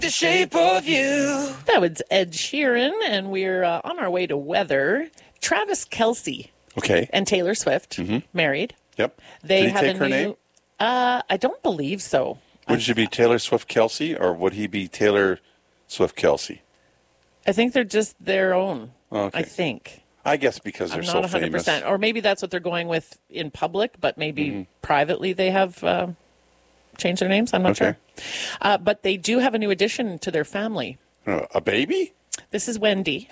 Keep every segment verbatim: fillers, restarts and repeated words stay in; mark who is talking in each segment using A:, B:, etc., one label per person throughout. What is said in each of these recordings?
A: The shape of you.
B: That was Ed Sheeran, and we're uh, on our way to weather. Travis Kelce
C: Okay.
B: and Taylor Swift, married.
C: Yep.
B: They
C: Did he
B: have
C: take
B: a
C: her
B: new.
C: name?
B: Uh, I don't believe so.
C: Would she be Taylor Swift Kelsey, or would he be Taylor Swift Kelsey?
B: I think they're just their own.
C: Okay.
B: I think.
C: I guess because they're
B: I'm
C: so
B: not one hundred
C: famous.
B: percent. Or maybe that's what they're going with in public, but maybe
C: Mm-hmm.
B: privately they have uh, changed their names. I'm not
C: Okay.
B: sure. Uh, but they do have a new addition to their family.
C: Uh, a baby?
B: This is Wendy.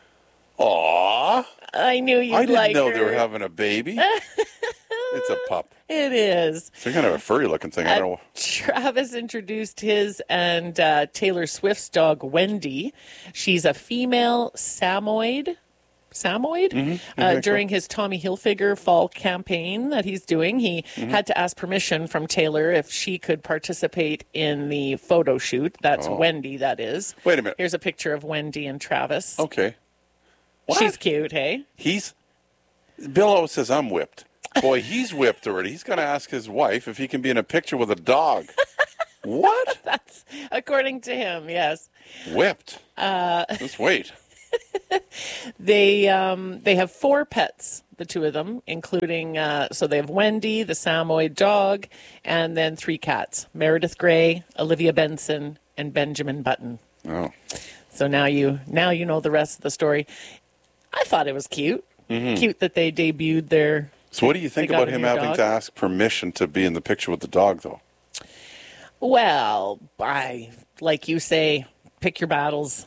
C: Aw.
B: I knew you'd
C: I didn't
B: like
C: know
B: her.
C: they were having a baby. It's a pup.
B: It is.
C: It's kind of a furry looking thing. I
B: Uh,
C: don't know.
B: Travis introduced his and uh, Taylor Swift's dog, Wendy. She's a female Samoyed. Samoyed?
C: Mm-hmm.
B: Uh, during his Tommy Hilfiger fall campaign that he's doing, he
C: Mm-hmm.
B: had to ask permission from Taylor if she could participate in the photo shoot. That's Wendy, that is.
C: Oh. Wait a minute.
B: Here's a picture of Wendy and Travis.
C: Okay. What?
B: She's cute, hey?
C: He's. Bill always says I'm whipped. Boy, he's whipped already. He's going to ask his wife if he can be in a picture with a dog. What?
B: That's according to him, yes.
C: Whipped. Uh, Just wait.
B: They um, they have four pets, the two of them, including, uh, so they have Wendy, the Samoyed dog, and then three cats, Meredith Grey, Olivia Benson, and Benjamin Button.
C: Oh.
B: So now you now you know the rest of the story. I thought it was cute. Cute that they debuted their...
C: So what do you think
B: They got
C: about
B: a
C: him
B: new
C: having
B: dog?
C: to ask permission to be in the picture with the dog, though?
B: Well, I, like you say, pick your battles,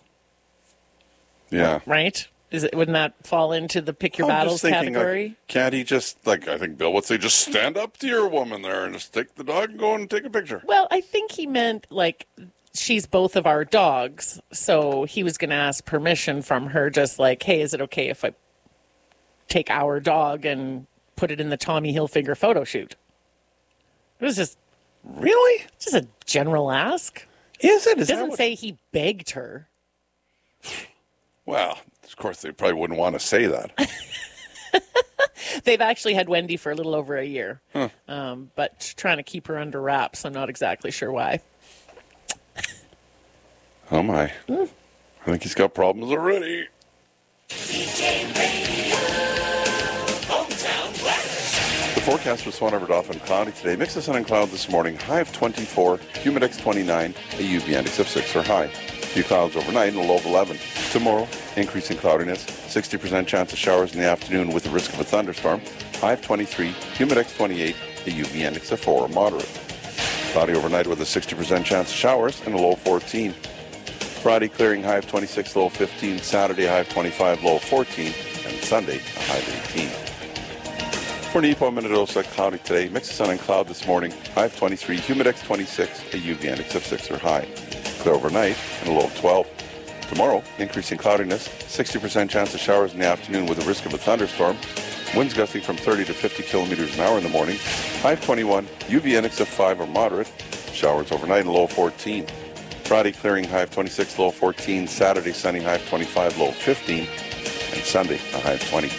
C: Yeah.
B: right? Is it, wouldn't that fall into the pick your
C: I'm
B: battles
C: just thinking,
B: category?
C: Like, can't he just, like, I think Bill would say, just stand up to your woman there and just take the dog and go and take a picture.
B: Well, I think he meant like she's both of our dogs. So he was going to ask permission from her, just like, hey, is it okay if I take our dog and put it in the Tommy Hilfiger photo shoot? It was just
C: Really?
B: just a general ask.
C: Is it? Is
B: It
C: that
B: doesn't
C: what-
B: say he begged her.
C: Well, of course, they probably wouldn't want to say that.
B: They've actually had Wendy for a little over a year, um, but trying to keep her under wraps. I'm not exactly sure why.
C: Oh, my. I think he's got problems already. The forecast was Swan River often cloudy today. Mix of sun and cloud this morning. High of twenty-four, humidex twenty-nine, a U V index of six or high. A few clouds overnight and a low of eleven. Tomorrow, increasing cloudiness, sixty percent chance of showers in the afternoon with the risk of a thunderstorm. High of twenty-three, humidex twenty-eight, a U V index of four or moderate. Cloudy overnight with a sixty percent chance of showers and a low of fourteen. Friday, clearing, high of twenty-six, low of fifteen. Saturday, high of twenty-five, low of fourteen. And Sunday, a high of eighteen. For Nipo, Minnedosa, cloudy today. Mix of sun and cloud this morning. High of twenty-three, humidex twenty-six, a U V index of six or high. Clear overnight and a low of twelve. Tomorrow, increasing cloudiness, sixty percent chance of showers in the afternoon with the risk of a thunderstorm. Winds gusting from thirty to fifty kilometers an hour in the morning. High of twenty-one, U V index of five or moderate. Showers overnight and a low of fourteen. Friday, clearing, high of twenty-six, low of fourteen. Saturday, sunny, high of twenty-five, low of fifteen. And Sunday, a high of twenty.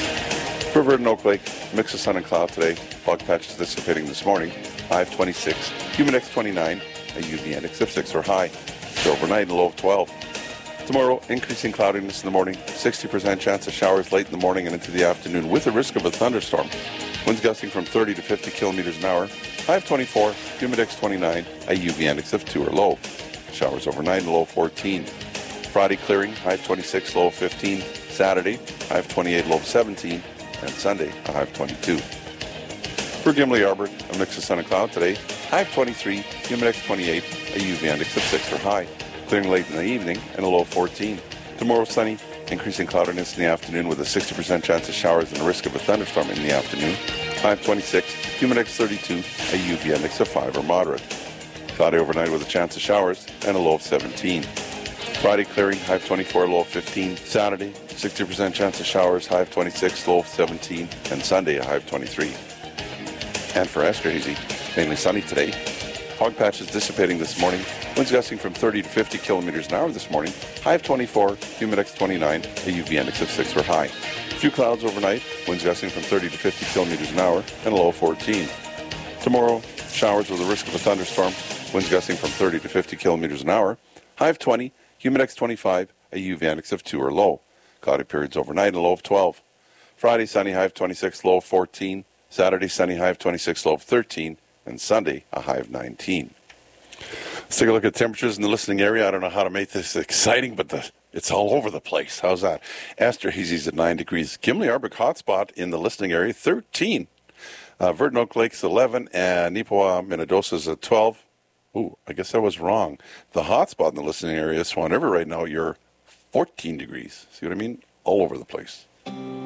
C: For Verdon Oak Lake, mix of sun and cloud today. Fog patches dissipating this morning. High of twenty-six, humidex twenty-nine, a U V index of six or high. So overnight and a low of twelve. Tomorrow, increasing cloudiness in the morning. sixty percent chance of showers late in the morning and into the afternoon with the risk of a thunderstorm. Winds gusting from thirty to fifty kilometers an hour. High of twenty-four, humidex twenty-nine, a U V index of two or low. Showers overnight and low of fourteen. Friday clearing, high of twenty-six, low of fifteen. Saturday, high of twenty-eight, low of seventeen. And Sunday, a high of twenty-two. For Gimli Arbor, a mix of sun and cloud today. High of twenty-three, humidex twenty-eight, a U V index of six or high. Clearing late in the evening and a low of fourteen. Tomorrow sunny, increasing cloudiness in the afternoon with a sixty percent chance of showers and a risk of a thunderstorm in the afternoon. High of twenty-six, humidex thirty-two, a U V index of five or moderate. Cloudy overnight with a chance of showers and a low of seventeen. Friday clearing, high of twenty-four, low of fifteen. Saturday, sixty percent chance of showers, high of twenty-six, low of seventeen. And Sunday, a high of twenty-three. And for Esterhazy, mainly sunny today. Fog patches dissipating this morning. Winds gusting from thirty to fifty kilometers an hour this morning. High of twenty-four, humidex twenty-nine, a U V index of six or high. A few clouds overnight. Winds gusting from thirty to fifty kilometers an hour and a low of fourteen. Tomorrow, showers with a risk of a thunderstorm. Winds gusting from thirty to fifty kilometers an hour. high of twenty, humid X twenty-five, a U V index of two or low. Cloudy periods overnight, a low of twelve. Friday, sunny, high of twenty-six, low of fourteen. Saturday, sunny, high of twenty-six, low of thirteen. And Sunday, a high of nineteen. Let's take a look at temperatures in the listening area. I don't know how to make this exciting, but the, it's all over the place. How's that? Esterhazy's at nine degrees. Gimli Arbor hotspot in the listening area, thirteen. Uh, Verdon Oak Lake's eleven, and Nipawa Minnedosa's at twelve. Ooh, I guess I was wrong. The hotspot in the listening area is Swan River right now. You're fourteen degrees. See what I mean? All over the place.